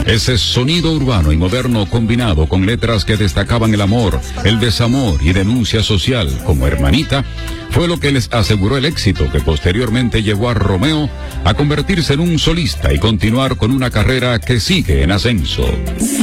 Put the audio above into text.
Ese sonido urbano y moderno combinado con letras que destacaban el amor, el desamor y denuncia social como Hermanita, fue lo que les aseguró el éxito que posteriormente llevó a Romeo a convertirse en un solista y continuar con una carrera que sigue en ascenso.